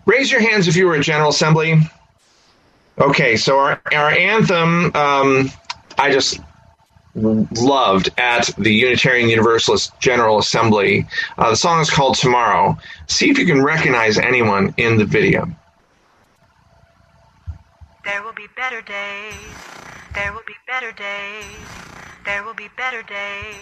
Raise your hands if you were at General Assembly. Okay, so our anthem, I just loved at the Unitarian Universalist General Assembly. The song is called Tomorrow. See if you can recognize anyone in the video. There will be better days. There will be better days. There will be better days.